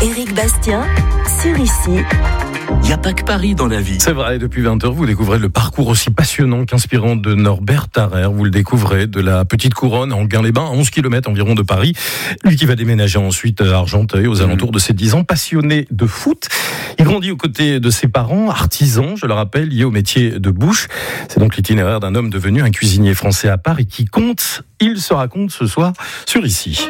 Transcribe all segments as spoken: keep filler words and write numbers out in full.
Éric Bastien, sur Ici. Il n'y a pas que Paris dans la vie. C'est vrai, depuis vingt heures, vous découvrez le parcours aussi passionnant qu'inspirant de Norbert Tarrer. Vous le découvrez de la Petite Couronne en Guin-les-Bains, à onze kilomètres environ de Paris. Lui qui va déménager ensuite à Argenteuil aux alentours de ses dix ans. Passionné de foot, il grandit aux côtés de ses parents, artisans, je le rappelle, liés au métier de bouche. C'est donc l'itinéraire d'un homme devenu un cuisinier français à part et qui compte, il se raconte ce soir sur Ici.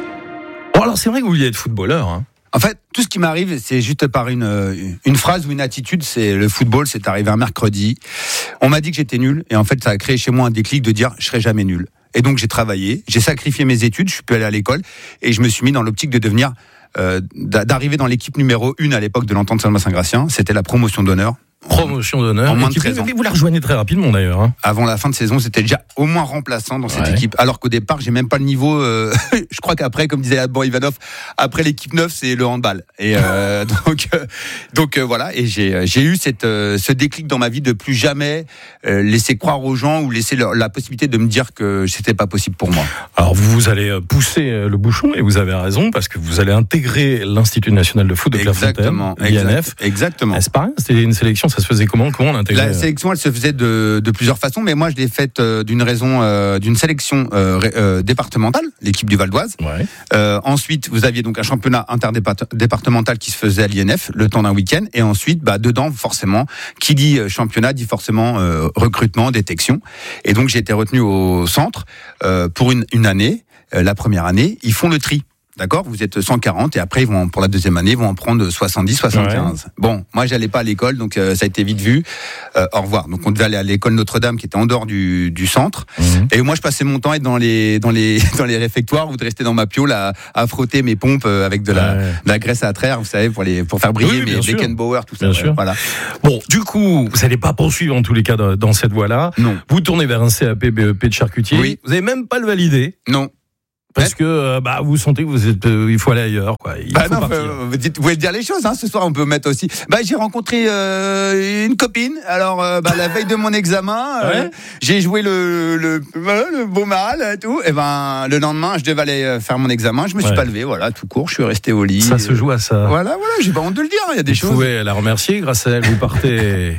Bon alors c'est vrai que vous vouliez être footballeur, hein. En fait, tout ce qui m'arrive, c'est juste par une, une phrase ou une attitude. C'est le football, c'est arrivé un mercredi. On m'a dit que j'étais nul. Et en fait, ça a créé chez moi un déclic de dire, je serai jamais nul. Et donc, j'ai travaillé, j'ai sacrifié mes études, je suis plus allé à l'école. Et je me suis mis dans l'optique de devenir, euh, d'arriver dans l'équipe numéro une à l'époque de l'Entente Salma-Saint-Gratien. C'était la promotion d'honneur. Promotion d'honneur. En moins de treize ans. Vous la rejoignez très rapidement d'ailleurs. Hein. Avant la fin de saison, c'était déjà au moins remplaçant dans cette ouais. équipe. Alors qu'au départ, j'ai même pas le niveau. Euh, je crois qu'après, comme disait Alban Ivanov, après l'équipe neuf, c'est le handball. Et euh, donc, euh, donc euh, voilà. Et j'ai, j'ai eu cette, euh, ce déclic dans ma vie de plus jamais euh, laisser croire aux gens ou laisser leur, la possibilité de me dire que c'était pas possible pour moi. Alors vous, vous allez pousser le bouchon et vous avez raison parce que vous allez intégrer l'Institut national de foot de Clairefontaine, l'I N F. Exactement. C'est pas rien. C'était une sélection. Ça se faisait comment? Comment on l'intégrait? La sélection, elle se faisait de, de plusieurs façons, mais moi, je l'ai faite euh, d'une raison, euh, d'une sélection euh, euh, départementale, l'équipe du Val d'Oise. Ouais. Euh, ensuite, vous aviez donc un championnat interdépartemental qui se faisait à l'I N F, le temps d'un week-end, et ensuite, bah, dedans, forcément, qui dit championnat dit forcément euh, recrutement, détection. Et donc, j'ai été retenu au centre euh, pour une, une année. Euh, la première année, ils font le tri. D'accord, vous êtes cent quarante et après ils vont pour la deuxième année ils vont en prendre soixante-dix, soixante-quinze. Ouais. Bon, moi j'allais pas à l'école donc euh, ça a été vite vu. Euh, au revoir. Donc on devait aller à l'école Notre-Dame qui était en dehors du, du centre. Mmh. Et moi je passais mon temps à être dans les dans les dans les réfectoires ou de rester dans ma piole à, à frotter mes pompes avec de la, ouais. de la graisse à traire, vous savez, pour les pour faire briller oui, mes Beckenbauer, tout ça. Bien sûr. Voilà. Bon, du coup, vous n'allez pas poursuivre en tous les cas dans, dans cette voie-là. Non. Vous tournez vers un C A P B E P de charcutier. Oui. Vous n'avez même pas le validé. Non. Parce que euh, bah vous sentez que vous êtes, euh, il faut aller ailleurs, quoi. Il bah faut non, partir. Euh, vous, dites, vous pouvez dire les choses. Hein, ce soir, on peut mettre aussi. Bah j'ai rencontré euh, une copine. Alors euh, bah, la veille de mon examen, euh, ouais. j'ai joué le le, le, le beau mal, tout. Et ben le lendemain, je devais aller faire mon examen. Je me suis ouais. pas levé, voilà, tout court. Je suis resté au lit. Ça se joue à ça. Voilà, voilà. J'ai pas honte de le dire. Il y a des vous choses. Vous pouvez la remercier. Grâce à elle, vous partez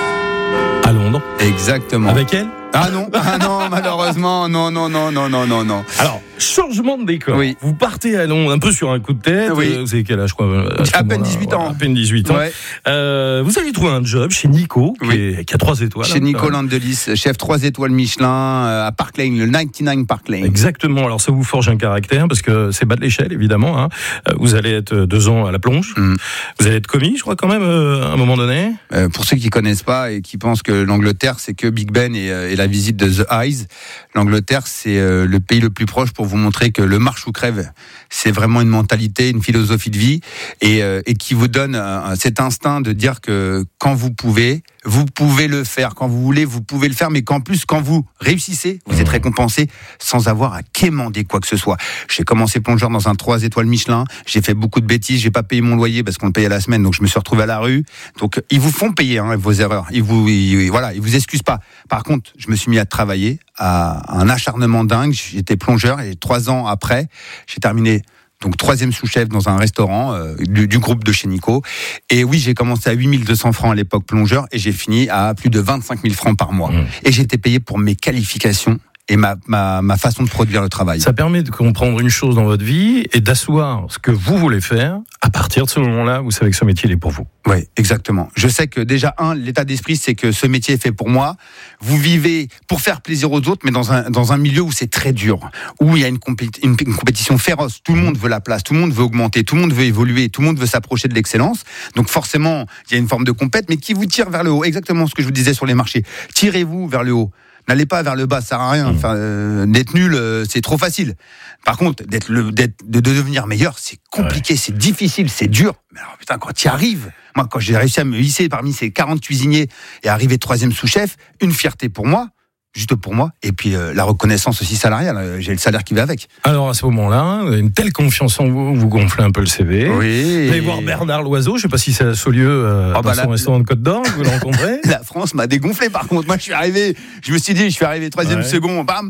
à Londres. Exactement. Avec elle? Ah non, ah non, malheureusement, non, non, non, non, non, non, non. Alors, changement de décor. Oui. Vous partez à Londres, un peu sur un coup de tête. Oui. Euh, vous avez quel âge, quoi? À, à peine dix-huit ans. Voilà, à peine dix-huit ans. Ouais. Euh, vous allez trouver un job chez Nico, qui, oui. est, qui a trois étoiles. Chez Nico Landelis, chef trois étoiles Michelin, à Park Lane, le quatre-vingt-dix-neuf Park Lane. Exactement. Alors, ça vous forge un caractère, parce que c'est bas de l'échelle, évidemment. Hein. Vous allez être deux ans à la plonge. Mm. Vous allez être commis, je crois, quand même, euh, à un moment donné. Euh, pour ceux qui connaissent pas et qui pensent que l'Angleterre, c'est que Big Ben et, et la visite de The Eyes, l'Angleterre, c'est euh, le pays le plus proche pour vous montrer que le marche ou crève, c'est vraiment une mentalité, une philosophie de vie et, euh, et qui vous donne euh, cet instinct de dire que quand vous pouvez, vous pouvez le faire. Quand vous voulez, vous pouvez le faire, mais qu'en plus, quand vous réussissez, vous êtes récompensé sans avoir à quémander quoi que ce soit. J'ai commencé plongeur dans un trois étoiles Michelin, j'ai fait beaucoup de bêtises, j'ai pas payé mon loyer parce qu'on le payait à la semaine, donc je me suis retrouvé à la rue. Donc ils vous font payer hein, vos erreurs, ils vous, ils, voilà, ils vous excusent pas. Par contre, je me suis mis à travailler à un acharnement dingue. J'étais plongeur et trois ans après, j'ai terminé donc troisième sous-chef dans un restaurant euh, du, du groupe de chez Nico. Et oui, j'ai commencé à huit mille deux cents francs à l'époque plongeur et j'ai fini à plus de vingt-cinq mille francs par mois. Mmh. Et j'ai été payé pour mes qualifications et ma, ma, ma façon de produire le travail. Ça permet de comprendre une chose dans votre vie et d'asseoir ce que vous voulez faire. À partir de ce moment-là, vous savez que ce métier il est pour vous. Oui, exactement. Je sais que déjà, un, l'état d'esprit, c'est que ce métier est fait pour moi. Vous vivez pour faire plaisir aux autres, mais dans un, dans un milieu où c'est très dur, où il y a une, compé- une, une compétition féroce. Tout le monde veut la place, tout le monde veut augmenter, tout le monde veut évoluer, tout le monde veut s'approcher de l'excellence. Donc forcément, il y a une forme de compète, mais qui vous tire vers le haut. Exactement ce que je vous disais sur les marchés. Tirez-vous vers le haut. N'allez pas vers le bas, ça sert à rien. Enfin, euh, d'être nul, euh, c'est trop facile. Par contre, d'être le, d'être, de, de devenir meilleur, c'est compliqué, ouais. C'est difficile, c'est dur. Mais alors, putain, quand tu y arrives, moi, quand j'ai réussi à me hisser parmi ces quarante cuisiniers et arriver troisième sous-chef, une fierté pour moi, juste pour moi, et puis euh, la reconnaissance aussi salariale, j'ai le salaire qui va avec. Alors à ce moment-là, vous avez une telle confiance en vous, vous gonflez un peu le C V. Oui. Vous allez voir Bernard Loiseau, je ne sais pas si c'est à Saulieu, euh, oh, bah, dans son la... restaurant de Côte d'Or, vous le rencontrez. La France m'a dégonflé par contre, moi je suis arrivé, je me suis dit, je suis arrivé troisième ouais. second, bam.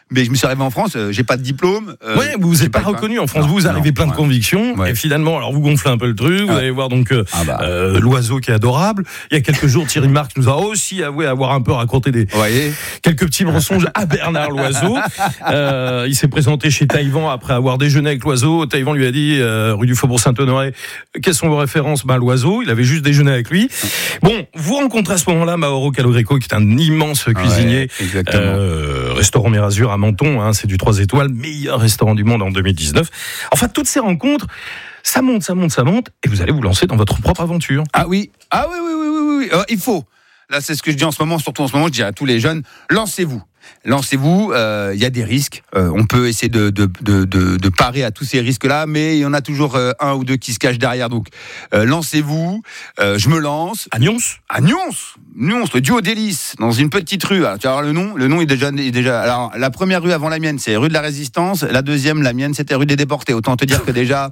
mais je me suis arrivé en France, euh, j'ai pas de diplôme. Euh, ouais, vous vous êtes pas, pas reconnu en France. Non, vous, vous arrivez non, plein de ouais. convictions. Ouais. Et finalement, alors vous gonflez un peu le truc. Vous ouais. allez voir donc euh, ah bah. euh, l'oiseau qui est adorable. Il y a quelques jours, Thierry Marx nous a aussi avoué avoir un peu raconté des ouais. quelques petits mensonges à Bernard Loiseau. Euh, il s'est présenté chez Taïwan après avoir déjeuné avec l'oiseau. Taïwan lui a dit euh, rue du Faubourg Saint-Honoré, quelles sont vos références? Ben l'oiseau. Il avait juste déjeuné avec lui. Bon, vous rencontrez à ce moment-là Mauro Calogreco, qui est un immense cuisinier. Ouais, euh, restaurant Mérazur à Menton, hein, c'est du trois étoiles, meilleur restaurant du monde en deux mille dix-neuf. Enfin, toutes ces rencontres, ça monte, ça monte, ça monte, et vous allez vous lancer dans votre propre aventure. Ah oui, ah oui, oui, oui, oui, oui. Euh, il faut. Là, c'est ce que je dis en ce moment, surtout en ce moment, je dis à tous les jeunes, lancez-vous. Lancez-vous, il euh, y a des risques. Euh, on peut essayer de, de, de, de, de parer à tous ces risques-là, mais il y en a toujours euh, un ou deux qui se cachent derrière. Donc, euh, lancez-vous. Euh, je me lance. À Nyons À Nyons Nyons, le duo délice, dans une petite rue. Alors, tu vas voir le nom. Le nom est déjà, est déjà. Alors, la première rue avant la mienne, c'est rue de la Résistance. La deuxième, la mienne, c'était rue des Déportés. Autant te dire que déjà.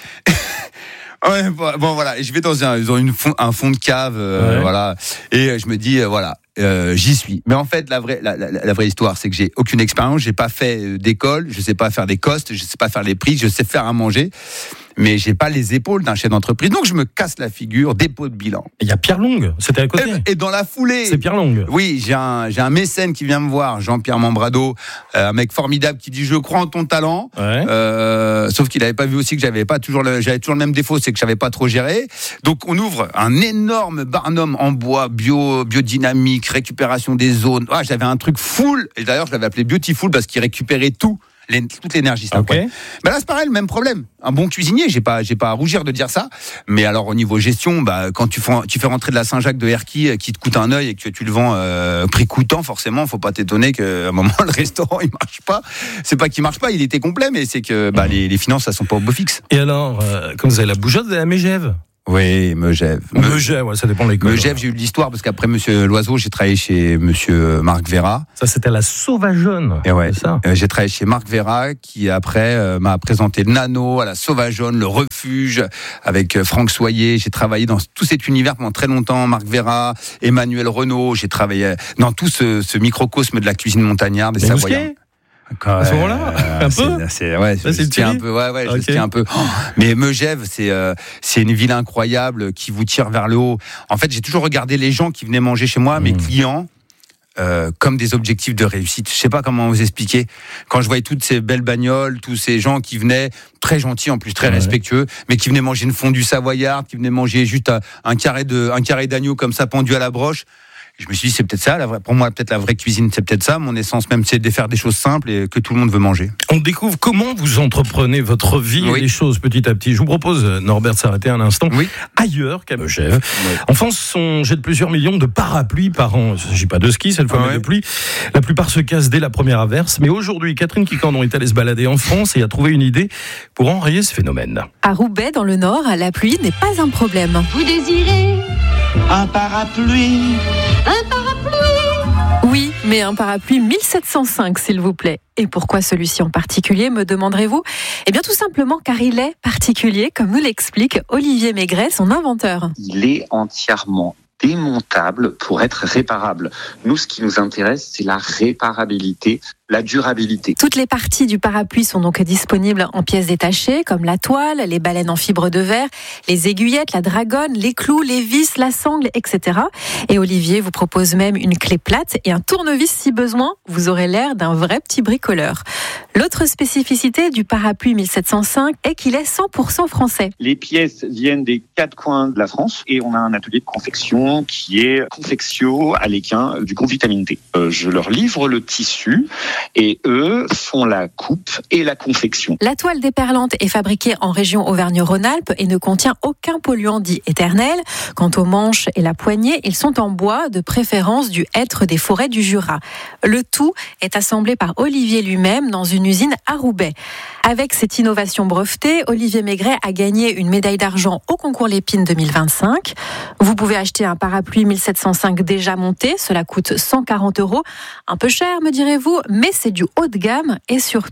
Ouais, bon voilà, et je vais dans un, dans une fond, un fond de cave, euh, ouais. voilà, et je me dis euh, voilà, euh, j'y suis. Mais en fait, la vraie, la, la, la vraie histoire, c'est que j'ai aucune expérience, j'ai pas fait d'école, je sais pas faire des costes, je sais pas faire les prix, je sais faire à manger. Mais j'ai pas les épaules d'un chef d'entreprise, donc je me casse la figure, dépôt de bilan. Il y a Pierre Long, c'était à côté. Et, et dans la foulée. C'est Pierre Long. Oui, j'ai un, j'ai un mécène qui vient me voir, Jean-Pierre Membrado, euh, un mec formidable qui dit je crois en ton talent. Ouais. Euh, sauf qu'il avait pas vu aussi que j'avais pas toujours le, j'avais toujours le même défaut, c'est que je savais pas trop gérer. Donc on ouvre un énorme barnum en bois, bio, biodynamique, récupération des zones. Ah, j'avais un truc full. Et d'ailleurs, je l'avais appelé Beautiful parce qu'il récupérait tout. Toute l'énergie, c'est okay. Ben là, c'est pareil, le même problème. Un bon cuisinier, j'ai pas, j'ai pas à rougir de dire ça. Mais alors, au niveau gestion, bah, quand tu fais, tu fais rentrer de la Saint-Jacques de Herky qui te coûte un œil et que tu le vends euh, prix coûtant, forcément, faut pas t'étonner qu'à un moment, le restaurant, il marche pas. C'est pas qu'il marche pas, il était complet, mais c'est que bah, les, les finances, ça sont pas au beau fixe. Et alors, euh, quand vous avez la bougeotte, vous avez la Mégève? Oui, Megève. Megève, ouais, ça dépend de l'école. Megève, j'ai eu l'histoire parce qu'après Monsieur Loiseau, j'ai travaillé chez Monsieur Marc Vera. Ça, c'était la Sauvageonne. Et ouais, c'est ça. Euh, j'ai travaillé chez Marc Vera, qui après euh, m'a présenté le Nano, à la Sauvageonne, le Refuge, avec euh, Franck Soyer. J'ai travaillé dans tout cet univers pendant très longtemps. Marc Vera, Emmanuel Renaud. J'ai travaillé dans tout ce, ce microcosme de la cuisine montagnarde des Savoyards. Quand à ce moment-là, un c'est, peu. C'est, ouais, ça, c'est je tiens un peu. Ouais, ouais, okay. je tiens un peu. Oh, mais Megève, c'est, euh, c'est une ville incroyable qui vous tire vers le haut. En fait, j'ai toujours regardé les gens qui venaient manger chez moi, mmh. mes clients, euh, comme des objectifs de réussite. Je sais pas comment vous expliquer. Quand je voyais toutes ces belles bagnoles, tous ces gens qui venaient, très gentils en plus, très ouais. respectueux, mais qui venaient manger une fondue savoyarde, qui venaient manger juste un, un carré de, un carré d'agneau comme ça pendu à la broche. Je me suis dit, c'est peut-être ça, la vraie, pour moi, peut-être la vraie cuisine, c'est peut-être ça. Mon essence même, c'est de faire des choses simples et que tout le monde veut manger. On découvre comment vous entreprenez votre vie oui. et les choses petit à petit. Je vous propose, Norbert, de s'arrêter un instant oui. ailleurs qu'à Megève. Oui. En France, on jette plusieurs millions de parapluies par an. Il ne s'agit pas de ski, cette fois, mais ouais. de pluie. La plupart se cassent dès la première averse. Mais aujourd'hui, Catherine Quicandon est allée se balader en France et a trouvé une idée pour enrayer ce phénomène. À Roubaix, dans le Nord, la pluie n'est pas un problème. Vous désirez un parapluie? Un parapluie? Oui, mais un parapluie mille sept cent cinq, s'il vous plaît. Et pourquoi celui-ci en particulier, me demanderez-vous? Eh bien, tout simplement car il est particulier, comme nous l'explique Olivier Maigret, son inventeur. Il est entièrement démontable pour être réparable. Nous, ce qui nous intéresse, c'est la réparabilité, la durabilité. Toutes les parties du parapluie sont donc disponibles en pièces détachées, comme la toile, les baleines en fibre de verre, les aiguillettes, la dragonne, les clous, les vis, la sangle, et cetera. Et Olivier vous propose même une clé plate et un tournevis si besoin. Vous aurez l'air d'un vrai petit bricoleur. L'autre spécificité du parapluie mille sept cent cinq est qu'il est cent pour cent français. Les pièces viennent des quatre coins de la France et on a un atelier de confection qui est Confectio à l'Équin du groupe Vitamine T. Euh, je leur livre le tissu et eux font la coupe et la confection. La toile déperlante est fabriquée en région Auvergne-Rhône-Alpes et ne contient aucun polluant dit éternel. Quant aux manches et la poignée, ils sont en bois, de préférence du hêtre des forêts du Jura. Le tout est assemblé par Olivier lui-même dans une usine à Roubaix. Avec cette innovation brevetée, Olivier Maigret a gagné une médaille d'argent au concours Lépine deux mille vingt-cinq. Vous pouvez acheter un parapluie mille sept cent cinq déjà monté, cela coûte cent quarante euros. Un peu cher, me direz-vous, mais c'est du haut de gamme et surtout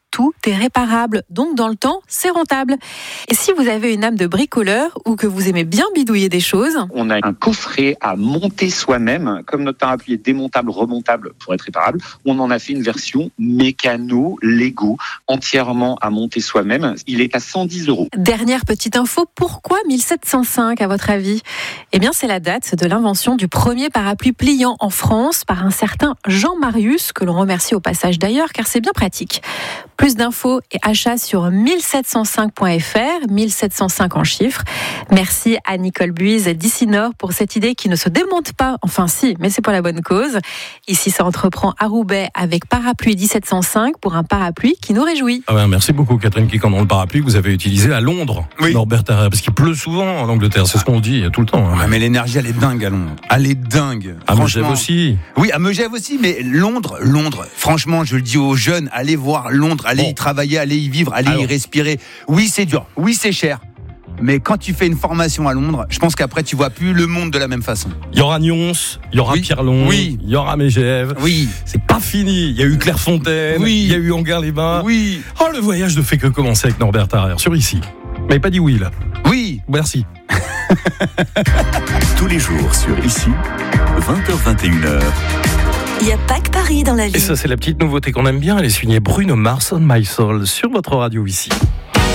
tout est réparable. Donc, dans le temps, c'est rentable. Et si vous avez une âme de bricoleur ou que vous aimez bien bidouiller des choses, on a un coffret à monter soi-même, comme notre parapluie est démontable, remontable pour être réparable. On en a fait une version mécano, Lego, entièrement à monter soi-même. Il est à cent dix euros. Dernière petite info, pourquoi mille sept cent cinq à votre avis ? Eh bien, c'est la date de l'invention du premier parapluie pliant en France par un certain Jean Marius, que l'on remercie au passage d'ailleurs, car c'est bien pratique. Plus d'infos et achats sur mille sept cent cinq point f r, mille sept cent cinq en chiffres. Merci à Nicole Buise d'Icinor pour cette idée qui ne se démonte pas. Enfin si, mais c'est pour la bonne cause. Ici, ça entreprend à Roubaix avec Parapluie dix-sept cent cinq pour un parapluie qui nous réjouit. Ah ben, merci beaucoup Catherine Quiquendone, le parapluie que vous avez utilisé à Londres, oui. Norbert Tarrer, parce qu'il pleut souvent en Angleterre, c'est ce qu'on dit tout le temps. Hein. Ouais, mais l'énergie, elle est dingue à Londres. Elle est dingue. À Megève aussi. Oui, à Megève aussi, mais Londres, Londres, franchement, je le dis aux jeunes, allez voir Londres, allez bon. y travailler, allez y vivre, allez Alors. y respirer. Oui, c'est dur, oui, c'est cher. Mais quand tu fais une formation à Londres, je pense qu'après tu vois plus le monde de la même façon. Il y aura Nyons, il y aura oui. Pierrelon, oui. il y aura Megève. Oui. C'est pas fini. Il y a eu Clairefontaine, oui. il y a eu Anguin-les-Bains. Oui. Oh, le voyage ne fait que commencer avec Norbert Tarrer sur Ici. Mais pas dit oui là. Oui. Merci. Tous les jours sur Ici, vingt heures vingt et une heures. Il n'y a pas que Paris dans la vie. Et ça, c'est la petite nouveauté qu'on aime bien. Elle est signée Bruno Mars, On My Soul, sur votre radio Ici.